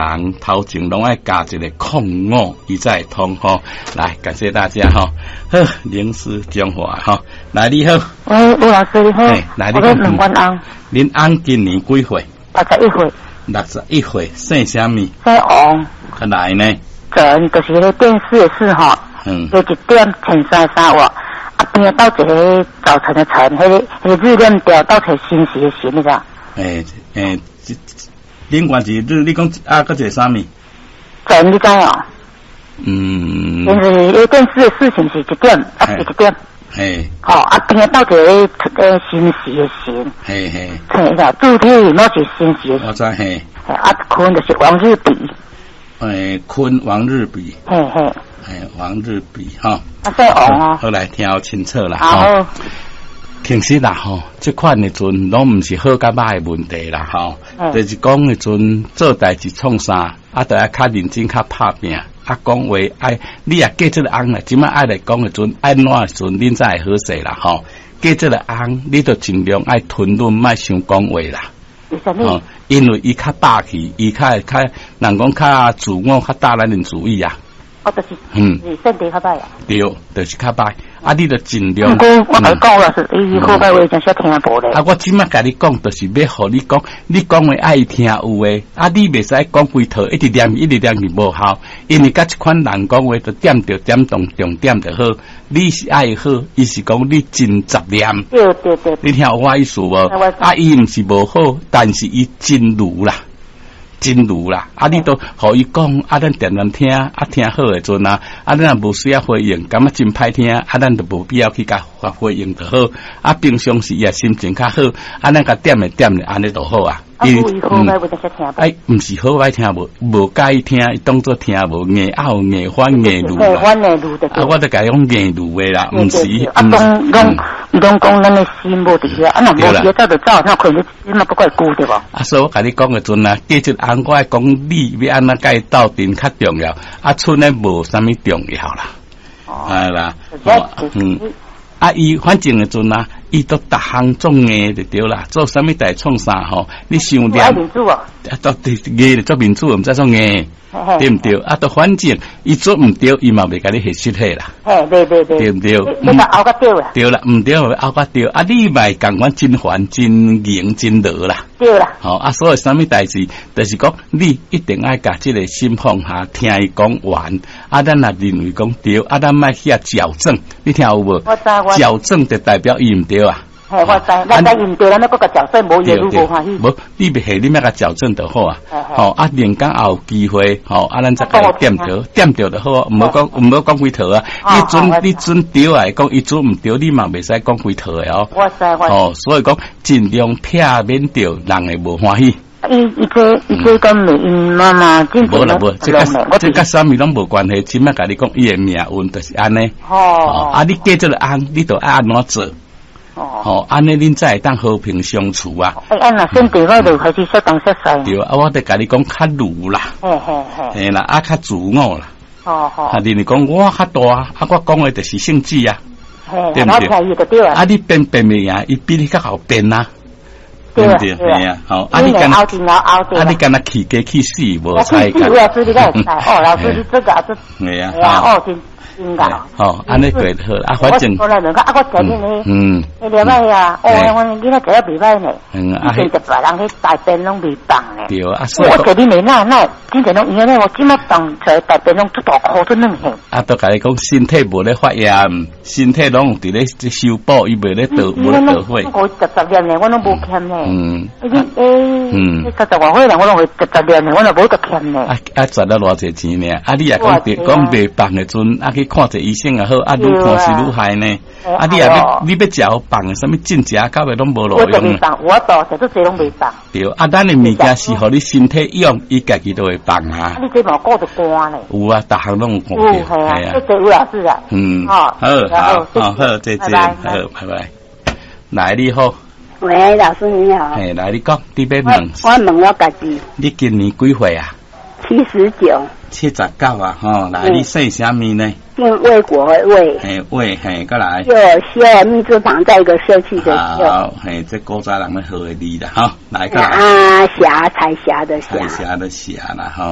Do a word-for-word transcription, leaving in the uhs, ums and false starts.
人头前拢爱加一个控五，伊才会通吼。来，感谢大家吼。好，灵师讲话吼。来，你好。 喂，吴老师你好。 来， 我叫两关翁。 恁翁今年几岁？ 六十一岁。 六十一岁，姓啥物？ 姓王。 他来呢？ 前就是迄个电视的事吼。嗯。有一点前三三话。啊，边到一个早晨的晨，迄个迄个日念掉到一个新时的时，你知道？诶诶，另外一日，你讲啊，搁一个啥物？ 晨你知哦？ 嗯。 就是迄个电视的事情是一点，啊是一点。 嘿。 吼，啊边到一个呃新时的时。嘿嘿。嘿，个主体那是新时的时。 我知嘿。 啊，坤就是王日比。 诶，坤王日比。 嘿嘿。 哎，王日比哈， 啊，对哦， 好来听清楚啦哈。 其实啦吼，这款的阵拢唔是好甲歹的问题啦吼，就是讲的阵做代志创啥，啊，得爱较认真较拍拼，啊，讲话爱你也记这个翁啦，即摆爱来讲的阵，爱怎的阵，恁才会好势啦吼。记这个翁，你就尽量爱吞忍，莫想讲话啦。哦，因为伊较霸气，伊较较人讲较自我，较大男人主义啊。 哦，就是，嗯，是身体较歹啊。对， 就是较歹。啊，你就尽量。 不过我来讲啦，是伊好歹话真是听无咧。 啊，我即摆甲你讲，就是要互你讲，你讲话爱听有诶。啊，你袂使讲规套，一直念一直念是无效，因为甲一款人讲话，就点着点动重点就好。你是爱好，伊是讲你真杂念。 对对对。 你听我意思无？啊，伊毋是无好，但是伊真如啦。真如啦，啊，你都互伊讲，啊，咱点点听，啊，听好诶阵啊，啊，咱也无需要回应，感觉真歹听，啊，咱就无必要去甲回应就好，啊，平常时也心情较好，啊，咱甲点诶点咧，安尼就好啊。 因为好歹会得些听。 哎，毋是好歹听无，无介意听，当作听无，硬拗硬翻硬路啦。 硬翻硬路的。 啊，我都甲伊讲硬路诶啦，毋是。 啊，拢拢拢讲咱诶心无伫遐，啊，若无伫遐走就走，那可能你嘛不怪顾对无？ 啊，所以我甲你讲诶阵啊，记住安我讲你要安怎甲伊斗阵较重要，啊，剩诶无啥物重要啦。哦。系啦。嗯。啊，伊反正诶阵啊。伊都逐项做硬就对啦，做啥物代创啥吼？你想念，啊，都硬做民主，毋知做硬，对毋对？啊，都反正伊做毋对，伊嘛袂甲你下失去啦。 嘿，对对对， 对毋对？ 你个拗个对啦。 对啦，毋对拗个对，啊，你咪共阮真烦、真硬、真落啦。 对啦。 吼啊，所以啥物代志，就是讲你一定爱甲即个心放下，听伊讲完，啊，咱也认为讲对，啊，咱莫去矫正，你听有无？ 我知我。 矫正就代表伊毋对。啊， 嘿，我知，咱咱唔对，咱要搁个矫正，无嘢如无欢喜。 无，你别系你咩个矫正就好啊。吼，啊，连讲也有机会，吼，啊，咱再甲点着，点着就好啊。唔好讲，唔好讲几套啊。你准，你准对啊，讲伊准唔对，你嘛袂使讲几套的哦。 我知我。 哦，所以讲尽量避免掉，人会无欢喜。 伊伊这伊这个命因妈妈真无啦无，这个这个啥物拢无关系，只嘛甲你讲伊的命运就是安尼。哦。啊，你记这个安，你都爱安怎做？哦，安尼恁才会当和平相处啊！ 哎，安那身体我就开始适当适使。 对啊，我得甲你讲较儒啦，嘿嘿嘿，嘿啦，啊较自我啦。哦哦。啊，你你讲我较大，啊我讲的就是性质啊，对不对？啊，你变变袂赢，伊比你较好变啊，对不对？对啊，好，啊你干那，啊你干那起家起死无才干。 老师你个会使哦，老师你这个啊这， 对啊， 哦真。应该哦，安尼对好啊，反正我来两个啊，我今日呢，嗯，你了解呀？哦，我今日这个袂歹呢，嗯，啊，现在别人去大便拢袂放呢，对啊，所以我这里没那那，今天拢因为我今日放出来大便拢都大颗都嫩很。啊， 都甲你讲身体无咧发炎，身体拢伫咧修补，伊袂咧倒无咧倒坏。 我十十年呢，我拢无欠呢。嗯，已经诶，嗯，十十外岁人我拢会十十年呢，我就无得欠呢。啊啊，赚了偌济钱呢？啊，你也讲讲袂放的阵，啊去。看者医生也好，啊，愈看是愈害呢。啊，你也要你要食好放，什么进食到尾拢无路用。 我放，我倒食都侪拢袂放。 对，啊，咱的物件是互你身体用，伊家己都会放啊。 你这毛顾着干呢？ 有啊，逐项拢有看到。系啊，这吴老师啊。 嗯，好，好，好，好，再见，好，拜拜。来，你好。 喂，老师你好。 哎，来，你讲，你要问？ 我问我家己。 你今年几岁啊？ 七十九。 七十九啊，吼，来，你姓啥名呢？ 姓魏国的魏， 嘿魏嘿，过来。 有谢密字旁在一个社区的秀。 好，嘿，这古早人的好的字啦，哈，来过来。 啊，霞彩霞的霞。 彩霞的霞啦，哈。